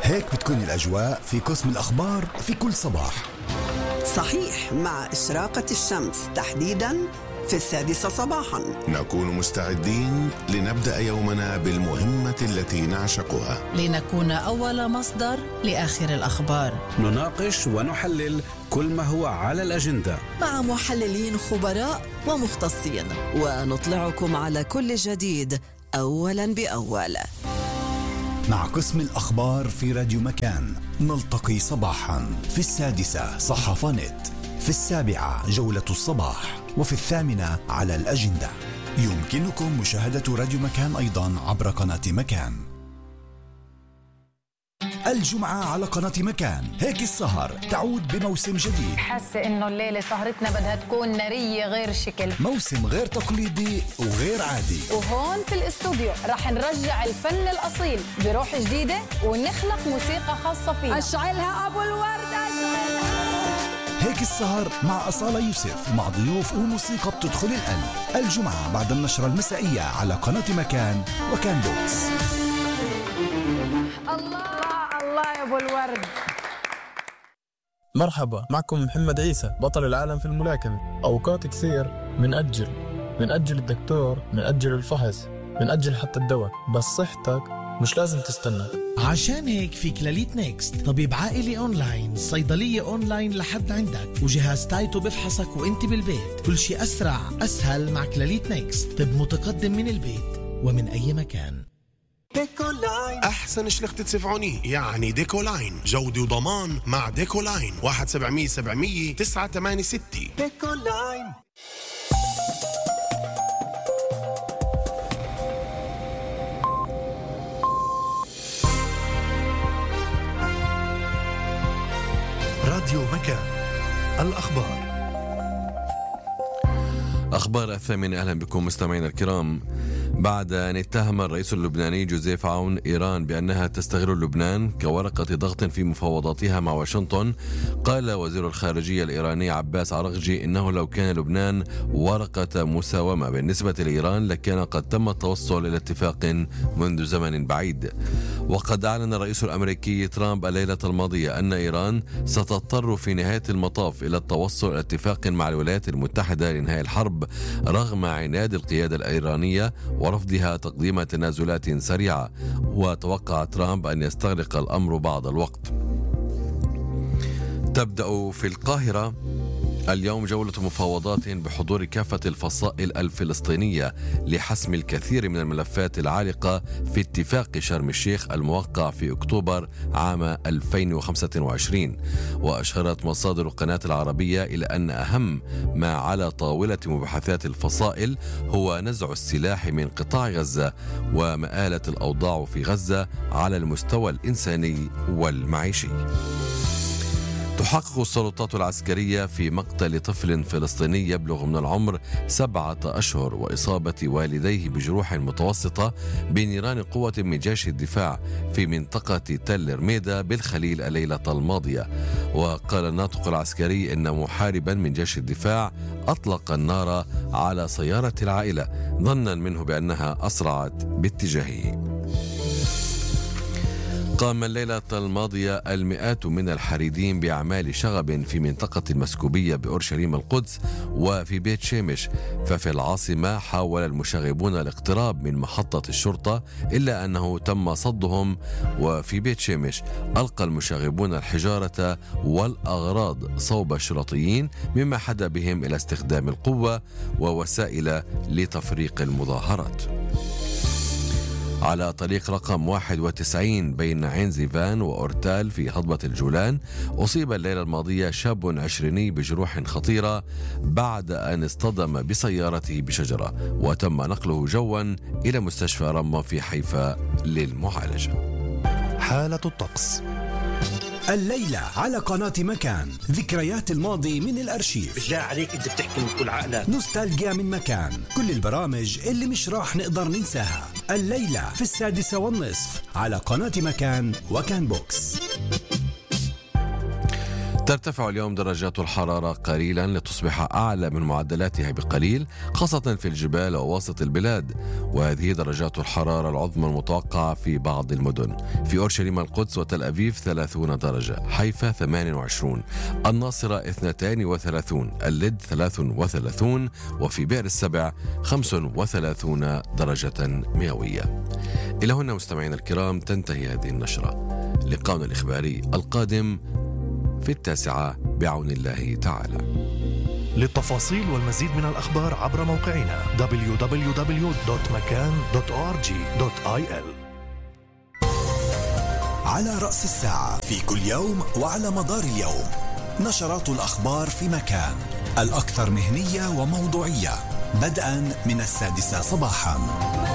هيك بتكون الأجواء في قسم الأخبار في كل صباح. صحيح، مع إشراقة الشمس تحديداً في 6 صباحاً نكون مستعدين لنبدأ يومنا بالمهمة التي نعشقها، لنكون أول مصدر لآخر الأخبار. نناقش ونحلل كل ما هو على الأجندة مع محللين خبراء ومختصين، ونطلعكم على كل جديد أولاً بأول. مع قسم الأخبار في راديو مكان نلتقي صباحا في 6 صحافة نت، في 7 جولة الصباح، وفي 8 على الأجندة. يمكنكم مشاهدة راديو مكان أيضا عبر قناة مكان. الجمعة على قناة مكان هيك السهر تعود بموسم جديد. حاسة إنه الليلة سهرتنا بدها تكون نارية غير شكل، موسم غير تقليدي وغير عادي. وهون في الاستوديو رح نرجع الفن الأصيل بروح جديدة ونخلق موسيقى خاصة فيه. أشعلها أبو الورد، أشعلها. هيك السهر مع أصالة يوسف، مع ضيوف وموسيقى بتدخل القلب. الجمعة بعد النشرة المسائية على قناة مكان وكان بوكس. الله يا أبو الورد. مرحبا، معكم محمد عيسى بطل العالم في الملاكمة. أوقات كثير منأجل الدكتور، منأجل الفحص، منأجل حتى الدواء، بس صحتك مش لازم تستنى. عشان هيك في كلاليت نيكست، طبيب عائلي أونلاين، صيدلية أونلاين لحد عندك، وجهاز تايتو بفحصك وانت بالبيت. كل شيء أسرع أسهل مع كلاليت نيكست. طب متقدم من البيت ومن أي مكان. ديكولاين أحسن شلخت تسفعوني، يعني ديكولاين جودة وضمان مع ديكولاين. 1-700-700 986. ديكولاين. راديو مكان، الأخبار. أخبار 8. أهلا بكم مستمعينا الكرام. بعد أن اتهم الرئيس اللبناني جوزيف عون إيران بأنها تستغل لبنان كورقة ضغط في مفاوضاتها مع واشنطن، قال وزير الخارجية الإيراني عباس عرغجي إنه لو كان لبنان ورقة مساومة بالنسبة لإيران لكان قد تم التوصل إلى اتفاق منذ زمن بعيد. وقد أعلن الرئيس الأمريكي ترامب الليلة الماضية أن إيران ستضطر في نهاية المطاف إلى التوصل إلى اتفاق مع الولايات المتحدة لإنهاء الحرب رغم عناد القيادة الإيرانية ورفضها تقديم تنازلات سريعة. وتوقع ترامب أن يستغرق الأمر بعض الوقت. تبدأ في القاهرة اليوم جولة مفاوضات بحضور كافة الفصائل الفلسطينية لحسم الكثير من الملفات العالقة في اتفاق شرم الشيخ الموقع في أكتوبر عام 2025. وأشارت مصادر القناة العربية إلى أن أهم ما على طاولة مباحثات الفصائل هو نزع السلاح من قطاع غزة ومآلة الأوضاع في غزة على المستوى الإنساني والمعيشي. تحقق السلطات العسكرية في مقتل طفل فلسطيني يبلغ من العمر 7 أشهر وإصابة والديه بجروح متوسطة بنيران قوة من جيش الدفاع في منطقة تل رميدة بالخليل الليلة الماضية. وقال الناطق العسكري إن محاربا من جيش الدفاع أطلق النار على سيارة العائلة ظنا منه بأنها أسرعت باتجاهه. قام الليلة الماضية المئات من الحريدين بأعمال شغب في منطقة المسكوبية بأورشليم القدس وفي بيت شيمش. ففي العاصمة حاول المشاغبون الاقتراب من محطة الشرطة إلا أنه تم صدهم. وفي بيت شيمش ألقى المشاغبون الحجارة والأغراض صوب الشرطيين مما حدا بهم إلى استخدام القوة ووسائل لتفريق المظاهرات. على طريق رقم 91 بين عين زيفان وأورتال في هضبة الجولان أصيب الليلة الماضية شاب 20 بجروح خطيرة بعد أن اصطدم بسيارته بشجرة وتم نقله جوا إلى مستشفى رمة في حيفا للمعالجة. حالة الطقس الليلة على قناة مكان، ذكريات الماضي من الأرشيف. بالله عليك أنت بتحكي من كل عقلك. نوستالجيا من مكان، كل البرامج اللي مش راح نقدر ننساها. الليلة في 6:30 على قناة مكان وكان بوكس. ترتفع اليوم درجات الحرارة قليلا لتصبح أعلى من معدلاتها بقليل، خاصة في الجبال ووسط البلاد، وهذه درجات الحرارة العظمى المتوقعة في بعض المدن. في أورشليم القدس وتل أبيب 30 درجة، حيفا 28، الناصرة 32، اللد 33، وفي بئر السبع 35 درجة مئوية. إلى هنا مستمعينا الكرام تنتهي هذه النشرة. لقاؤنا الإخباري القادم في 9 بعون الله تعالى. للتفاصيل والمزيد من الأخبار عبر موقعنا www.makan.org.il. على رأس الساعة في كل يوم وعلى مدار اليوم نشرات الأخبار في مكان، الأكثر مهنية وموضوعية، بدءا من 6 صباحا.